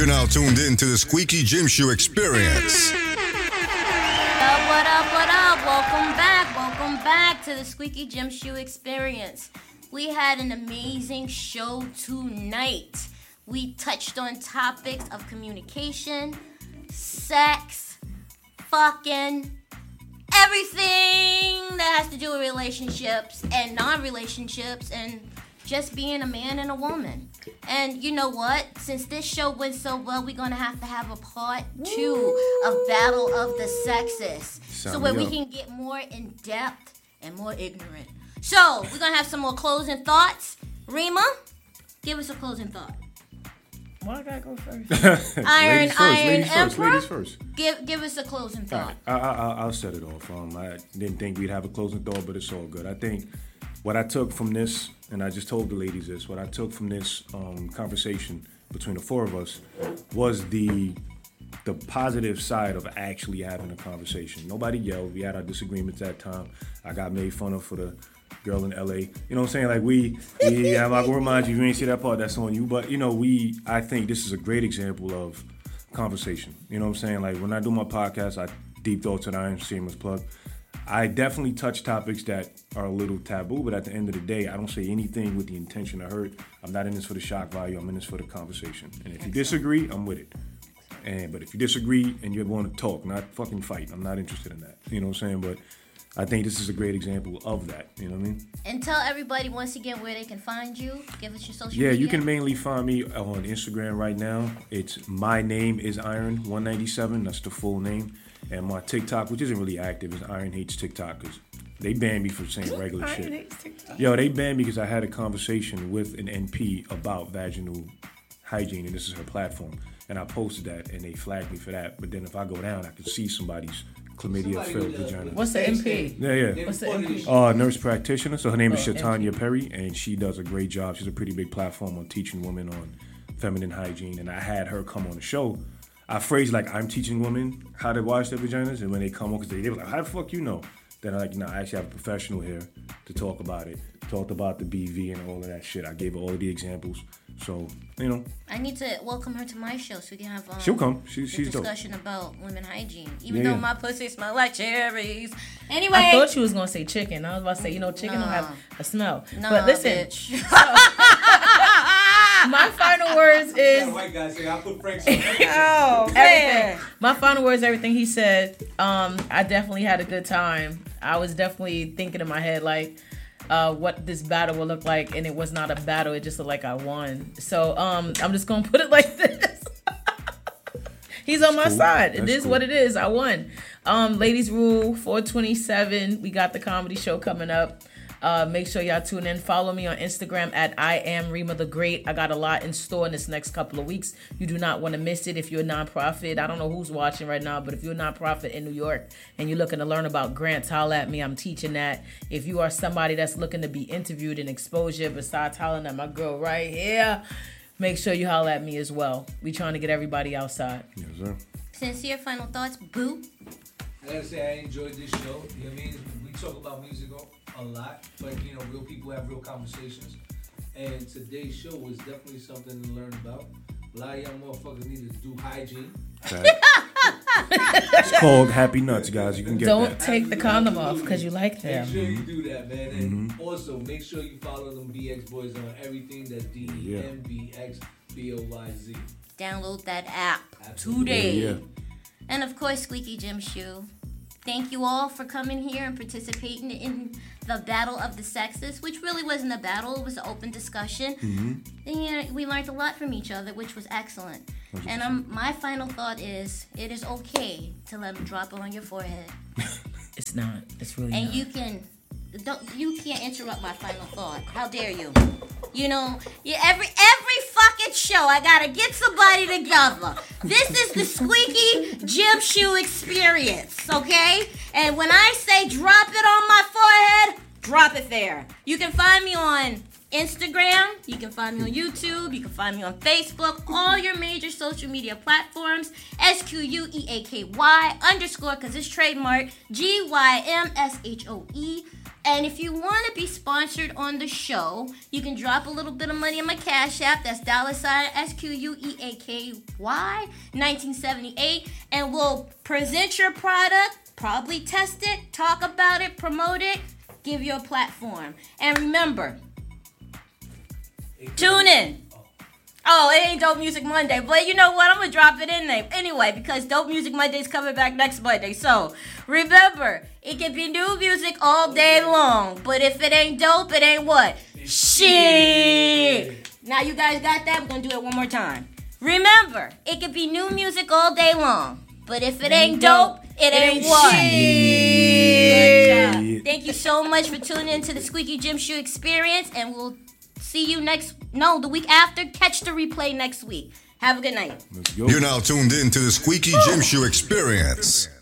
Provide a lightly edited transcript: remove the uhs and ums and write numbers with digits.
You're now tuned in to the Squeaky Gym Shoe Experience. What up, what up? Welcome back to the Squeaky Gym Shoe Experience. We had an amazing show tonight. We touched on topics of communication, sex, fucking, everything that has to do with relationships and non-relationships and just being a man and a woman. And you know what? Since this show went so well, we're going to have a part 2 of Battle of the Sexes. So where we can get more in depth and more ignorant. So we're going to have some more closing thoughts. Rima, give us a closing thought. Why I gotta go first? Iron ladies Emperor. Ladies first. Give us a closing thought. Right. I'll set it off. I didn't think we'd have a closing thought, but it's all good. I think what I took from this, and I just told the ladies this, what I took from this conversation between the four of us was the positive side of actually having a conversation. Nobody yelled. We had our disagreements that time. I got made fun of for the girl in LA. You know what I'm saying? Like we have, I will remind you, if you ain't see that part, that's on you. But you know, I think this is a great example of conversation. You know what I'm saying? Like when I do my podcast, I Deep Thoughts and Iron, shameless plug. I definitely touch topics that are a little taboo, but at the end of the day, I don't say anything with the intention to hurt. I'm not in this for the shock value. I'm in this for the conversation. And if you disagree, I'm with it. But if you disagree and you want to talk, not fucking fight, I'm not interested in that. You know what I'm saying? But I think this is a great example of that. You know what I mean? And tell everybody once again where they can find you. Give us your social media. Yeah, you can mainly find me on Instagram right now. It's my name is Iron197. That's the full name. And my TikTok, which isn't really active, is Iron Hates TikTok because they banned me for saying regular Iron shit. Hates TikTok. Yo, they banned me because I had a conversation with an NP about vaginal hygiene, and this is her platform. And I posted that, and they flagged me for that. But then if I go down, I can see somebody's chlamydia-filled vagina. What's the MP? Yeah. What's the MP? Nurse practitioner. So her name is Shatanya Perry, and she does a great job. She's a pretty big platform on teaching women on feminine hygiene. And I had her come on the show. I phrase like I'm teaching women how to wash their vaginas, and when they come on, because they were like, how the fuck you know? Then I'm like, no, I actually have a professional here to talk about it. Talked about the BV and all of that shit. I gave her all of the examples. So, you know. I need to welcome her to my show so we can have she'll come. She's discussion dope. About women hygiene. Even though my pussy smells like cherries. Anyway. I thought you was going to say chicken. I was about to say, chicken don't have a smell. But listen. Bitch. My final words is... White guy say, I put Frank's oh, man. My final words, everything he said, I definitely had a good time. I was definitely thinking in my head, like, what this battle will look like, and it was not a battle. It just looked like I won. So I'm just going to put it like this. He's on my side. It is what it is. I won. Ladies Rule 427. We got the comedy show coming up. Make sure y'all tune in. Follow me on Instagram at I am Rima the Great. I got a lot in store in this next couple of weeks. You do not want to miss it. If you're a nonprofit, I don't know who's watching right now, but if you're a nonprofit in New York and you're looking to learn about grants, holla at me. I'm teaching that. If you are somebody that's looking to be interviewed in exposure besides hollering at my girl right here, make sure you holla at me as well. We trying to get everybody outside. Yes, sir. Sincere final thoughts, boo. I gotta say, I enjoyed this show. You know what I mean? We talk about music a lot, but real people have real conversations. And today's show was definitely something to learn about. A lot of y'all motherfuckers need to do hygiene. It's called Happy Nuts, guys. You can get Don't that. take the condom off because you like them. Make sure you do that, man. And also, make sure you follow them BX Boys on everything that DEMBXBOYZ. Download that app today. Yeah. And of course, Squeaky Gym Shoe. Thank you all for coming here and participating in the Battle of the Sexes, which really wasn't a battle. It was an open discussion. And we learned a lot from each other, which was excellent. 100%. And my final thought is, it is okay to let them drop it on your forehead. It's not. It's really and not. You can't interrupt my final thought. How dare you? Every fucking show I gotta get somebody together. This is the Squeaky Gym Shoe Experience, okay? And when I say drop it on my forehead, drop it there. You can find me on Instagram, you can find me on YouTube, you can find me on Facebook, all your major social media platforms, SQUEAKY _ because it's trademark, GYMSHOE And if you want to be sponsored on the show, you can drop a little bit of money in my Cash App. That's $SQUEAKY 1978. And we'll present your product, probably test it, talk about it, promote it, give you a platform. And remember, tune in. Oh, it ain't Dope Music Monday, but you know what? I'm going to drop it in there anyway because Dope Music Monday's coming back next Monday. So, remember, it can be new music all day long, but if it ain't dope, it ain't what? Shit. Now you guys got that? We're going to do it one more time. Remember, it can be new music all day long, but if it ain't dope, it ain't what? Shit. Good job. Thank you so much for tuning in to the Squeaky Gym Shoe Experience, and we'll see you the week after. Catch the replay next week. Have a good night. You're now tuned in to the Squeaky Gym Shoe Experience.